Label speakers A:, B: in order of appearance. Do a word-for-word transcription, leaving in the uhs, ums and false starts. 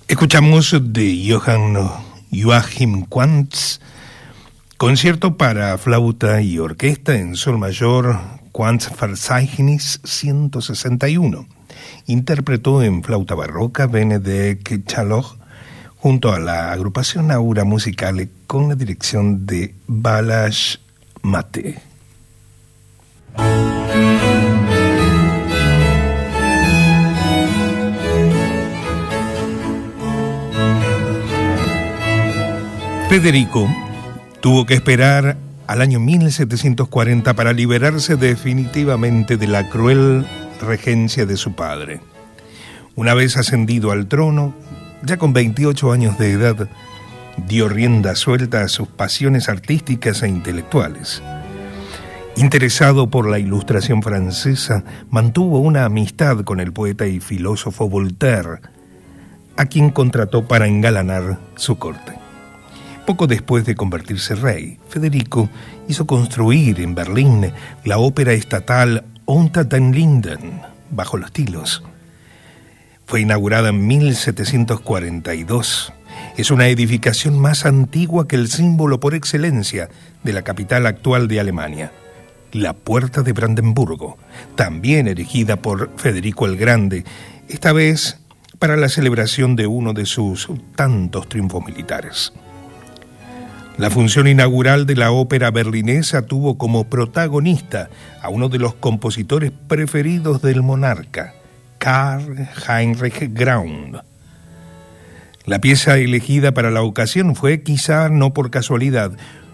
A: Escuchamos de Johann Joachim Quantz, concierto para flauta y orquesta en sol mayor, Quantz-Verzeichnis ciento sesenta y uno. Interpretó en flauta barroca Benedek Chaloch junto a la agrupación Aura Musicale con la dirección de Balázs Máté. Federico tuvo que esperar al año mil setecientos cuarenta para liberarse definitivamente de la cruel regencia de su padre. Una vez ascendido al trono, ya con veintiocho años de edad, dio rienda suelta a sus pasiones artísticas e intelectuales. Interesado por la Ilustración francesa, mantuvo una amistad con el poeta y filósofo Voltaire, a quien contrató para engalanar su corte. Poco después de convertirse rey, Federico hizo construir en Berlín la ópera estatal Unter den Linden, bajo los tilos. Fue inaugurada en mil setecientos cuarenta y dos. Es una edificación más antigua que el símbolo por excelencia de la capital actual de Alemania, la Puerta de Brandenburgo, también erigida por Federico el Grande, esta vez para la celebración de uno de sus tantos triunfos militares. La función inaugural de la ópera berlinesa tuvo como protagonista a uno de los compositores preferidos del monarca, Karl Heinrich Graun. La pieza elegida para la ocasión fue, quizá no por casualidad,